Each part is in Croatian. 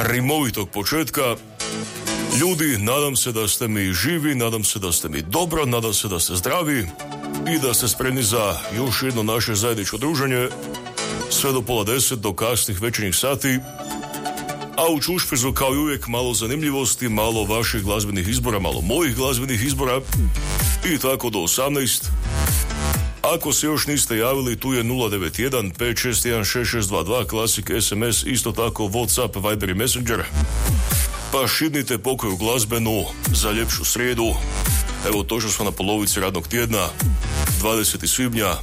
rimovitog početka. Ljudi, nadam se da ste mi živi, nadam se da ste mi dobro, nadam se da ste zdravi i da ste spremni za još jedno naše zajedničko druženje sve do 9:30 do kasnih večernjih sati. A u čušpezu kao i uvijek malo zanimljivosti, malo vaših glazbenih izbora, malo mojih glazbenih izbora i tako do 18. Ako se još niste javili, tu je 091 561 6622, klasik, SMS, isto tako WhatsApp, Viber i Messenger. Pa šidnite pokoju glazbenu za ljepšu srijedu. Evo, točno smo na polovici radnog tjedna, 20. svibnja.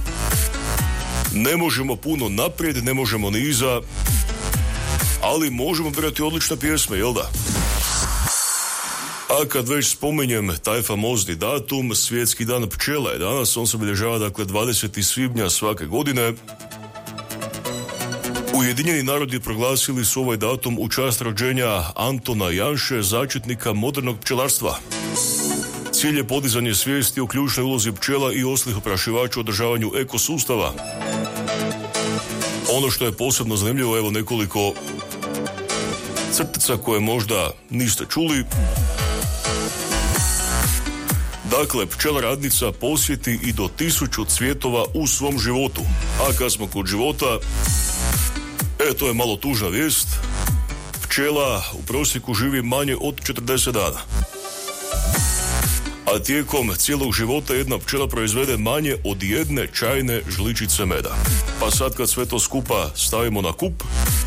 Ne možemo puno naprijed, ne možemo ni iza, ali možemo birati odlične pjesme, jel da? A kad već spominjem taj famozni datum, Svjetski dan pčela je danas, on se obilježava dakle 20. svibnja svake godine. Ujedinjeni narodi proglasili su ovaj datum u čast rođenja Antona Janše, začetnika modernog pčelarstva. Cilj je podizanje svijesti o ključnoj ulozi pčela i ostalih oprašivača u održavanju ekosustava. Ono što je posebno zanimljivo, evo nekoliko crtica koje možda niste čuli. Dakle, pčela radnica posjeti i do 1000 cvjetova u svom životu. A kad smo kod života, to je malo tužna vijest. Pčela u prosjeku živi manje od 40 dana. A tijekom cijelog života jedna pčela proizvede manje od jedne čajne žličice meda. Pa sad kad sve to skupa stavimo na kup,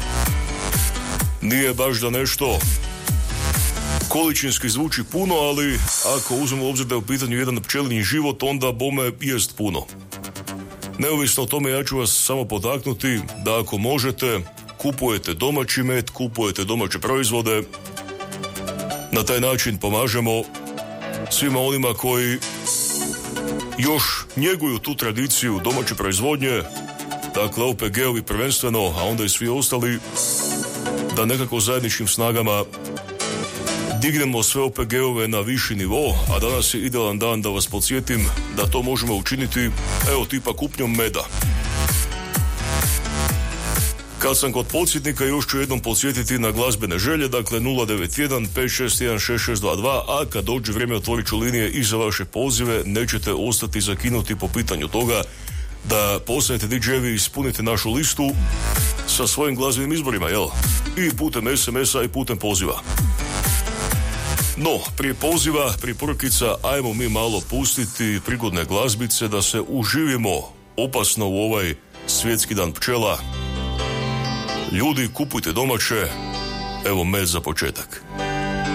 nije baš da nešto količinski zvuči puno, ali ako uzmemo u obzir da je u pitanju jedan pčelinji život, onda bome jest puno. Neovisno o tome, ja ću vas samo potaknuti da ako možete, kupujete domaći med, kupujete domaće proizvode. Na taj način pomažemo svima onima koji još njeguju tu tradiciju domaće proizvodnje, dakle OPG-ovi prvenstveno, a onda i svi ostali, da nekako zajedničkim snagama dignemo sve OPG-ove na viši nivo, a danas je idealan dan da vas podsjetim da to možemo učiniti, evo tipa kupnjom meda. Kad sam kod podsjetnika, još ću jednom podsjetiti na glazbene želje, dakle 091 561 6622, a kad dođe vrijeme otvorit ću linije i za vaše pozive, nećete ostati zakinuti po pitanju toga da postanete DJ-evi i ispunite našu listu sa svojim glazbenim izborima, jel? I putem SMS-a i putem poziva. No, prije poziva, prije porukica, ajmo mi malo pustiti prigodne glazbice da se uživimo opasno u ovaj Svjetski dan pčela. Ljudi, kupujte domaće, evo med za početak.